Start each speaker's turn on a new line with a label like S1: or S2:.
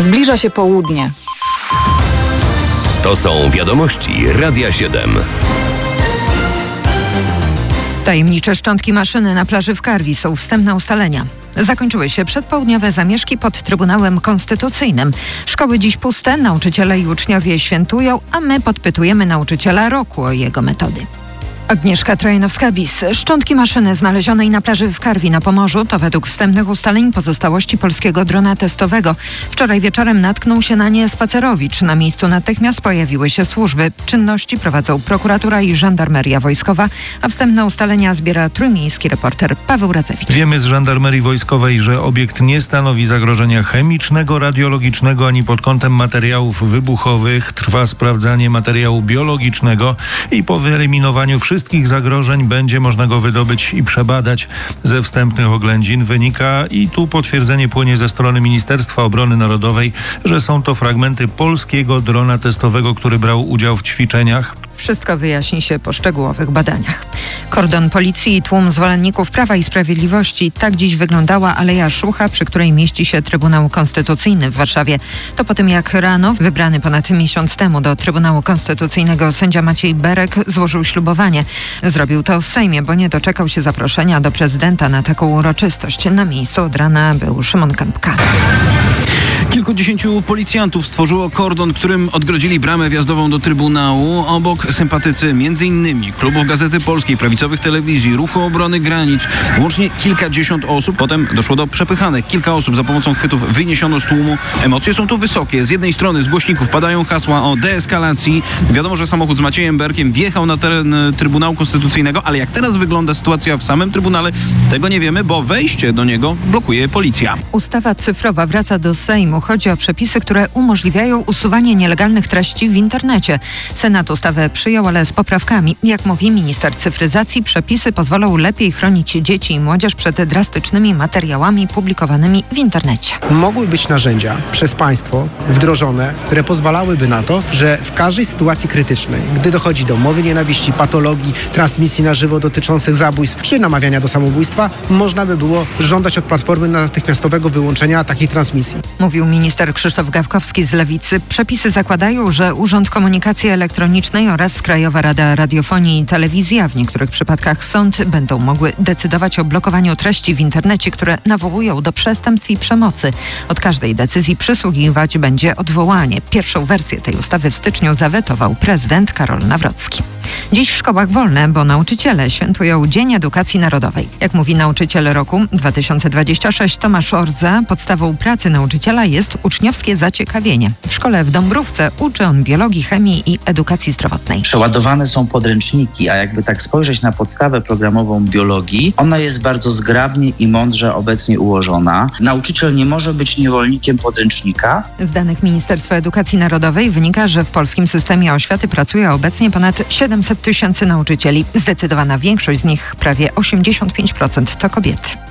S1: Zbliża się południe.
S2: To są wiadomości Radia 7.
S3: Tajemnicze szczątki maszyny na plaży w Karwi są wstępne ustalenia. Zakończyły się przedpołudniowe zamieszki pod Trybunałem Konstytucyjnym. Szkoły dziś puste, nauczyciele i uczniowie świętują, a my podpytujemy nauczyciela roku o jego metody. Agnieszka Trojanowska-Bis. Szczątki maszyny znalezionej na plaży w Karwi na Pomorzu to według wstępnych ustaleń pozostałości polskiego drona testowego. Wczoraj wieczorem natknął się na nie spacerowicz. Na miejscu natychmiast pojawiły się służby. Czynności prowadzą prokuratura i żandarmeria wojskowa, a wstępne ustalenia zbiera trójmiejski reporter Paweł Radzewicz.
S4: Wiemy z żandarmerii wojskowej, że obiekt nie stanowi zagrożenia chemicznego, radiologicznego ani pod kątem materiałów wybuchowych. Trwa sprawdzanie materiału biologicznego i po wyeliminowaniu wszystkich zagrożeń będzie można go wydobyć i przebadać. Ze wstępnych oględzin wynika, i tu potwierdzenie płynie ze strony Ministerstwa Obrony Narodowej, że są to fragmenty polskiego drona testowego, który brał udział w ćwiczeniach.
S3: Wszystko wyjaśni się po szczegółowych badaniach. Kordon policji i tłum zwolenników Prawa i Sprawiedliwości. Tak dziś wyglądała Aleja Szłucha, przy której mieści się Trybunał Konstytucyjny w Warszawie. To po tym, jak rano, wybrany ponad miesiąc temu do Trybunału Konstytucyjnego sędzia Maciej Berek złożył ślubowanie. Zrobił to w Sejmie, bo nie doczekał się zaproszenia do prezydenta na taką uroczystość. Na miejscu od rana był Szymon Kępka.
S5: Kilkudziesięciu policjantów stworzyło kordon, którym odgrodzili bramę wjazdową do Trybunału. Obok sympatycy m.in. klubów Gazety Polskiej, prawicowych telewizji, Ruchu Obrony Granic. Łącznie kilkadziesiąt osób. Potem doszło do przepychanek. Kilka osób za pomocą chwytów wyniesiono z tłumu. Emocje są tu wysokie. Z jednej strony z głośników padają hasła o deeskalacji. Wiadomo, że samochód z Maciejem Berkiem wjechał na teren Trybunału Konstytucyjnego, ale jak teraz wygląda sytuacja w samym Trybunale, tego nie wiemy, bo wejście do niego blokuje policja.
S3: Ustawa cyfrowa wraca do Sejmu. Chodzi o przepisy, które umożliwiają usuwanie nielegalnych treści w internecie. Senat ustawę przyjął, ale z poprawkami. Jak mówi minister cyfryzacji, przepisy pozwolą lepiej chronić dzieci i młodzież przed drastycznymi materiałami publikowanymi w internecie.
S6: Mogły być narzędzia przez państwo wdrożone, które pozwalałyby na to, że w każdej sytuacji krytycznej, gdy dochodzi do mowy nienawiści, patologii, transmisji na żywo dotyczących zabójstw czy namawiania do samobójstwa, można by było żądać od Platformy natychmiastowego wyłączenia takiej transmisji.
S3: Mówił minister Krzysztof Gawkowski z Lewicy. Przepisy zakładają, że Urząd Komunikacji Elektronicznej oraz Krajowa Rada Radiofonii i Telewizji, a w niektórych przypadkach sąd, będą mogły decydować o blokowaniu treści w internecie, które nawołują do przestępstw i przemocy. Od każdej decyzji przysługiwać będzie odwołanie. Pierwszą wersję tej ustawy w styczniu zawetował prezydent Karol Nawrocki. Dziś w szkołach wolne, bo nauczyciele świętują Dzień Edukacji Narodowej. Jak mówi nauczyciel roku 2026 Tomasz Ordza, podstawą pracy nauczyciela jest uczniowskie zaciekawienie. W szkole w Dąbrówce uczy on biologii, chemii i edukacji zdrowotnej.
S7: Przeładowane są podręczniki, a jakby tak spojrzeć na podstawę programową biologii, ona jest bardzo zgrabnie i mądrze obecnie ułożona. Nauczyciel nie może być niewolnikiem podręcznika. Z
S3: danych Ministerstwa Edukacji Narodowej wynika, że w polskim systemie oświaty pracuje obecnie ponad 700 000 nauczycieli. Zdecydowana większość z nich, prawie 85%, to kobiety.